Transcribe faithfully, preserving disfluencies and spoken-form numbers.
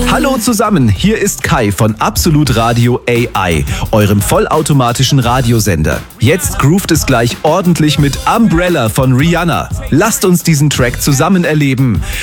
Hallo zusammen, hier ist Kai von Absolut Radio A I, eurem vollautomatischen Radiosender. Jetzt groovt es gleich ordentlich mit Umbrella von Rihanna. Lasst uns diesen Track zusammen erleben.